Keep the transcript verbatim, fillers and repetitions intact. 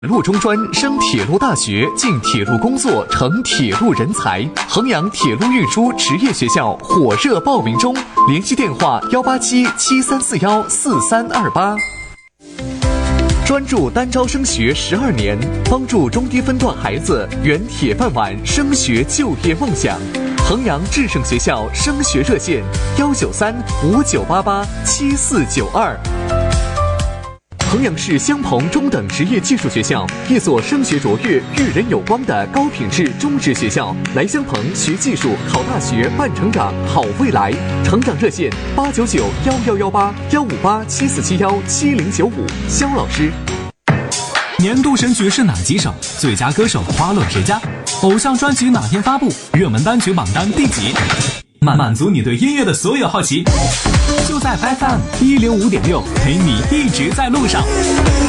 路中专升铁路大学，进铁路工作，成铁路人才。衡阳铁路运输职业学校火热报名中，联系电话幺八七七三四幺四三二八。专注单招升学十二年，帮助中低分段孩子圆铁饭碗升学就业梦想。衡阳智胜学校升学热线：幺九三五九八八七四九二。衡阳市襄鹏中等职业技术学校，一所升学卓越、育人有光的高品质中职学校。来襄鹏学技术、考大学、办成长、好未来。成长热线：八九九幺幺幺八幺五八七四七幺七零九五。肖老师。 年度神曲是哪几首？最佳歌手花落谁家？偶像专辑哪天发布？热门单曲榜单第几？满满足你对音乐的所有好奇，就在 F M 一零五点六，陪你一直在路上。